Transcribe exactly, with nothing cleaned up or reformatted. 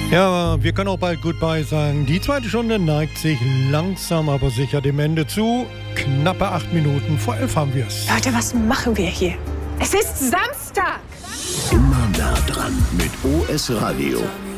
Ja, wir können auch bald Goodbye sagen. Die zweite Stunde neigt sich langsam, aber sicher dem Ende zu. Knappe acht Minuten vor elf haben wir es. Leute, was machen wir hier? Es ist Samstag! Immer nah dran mit O S Radio.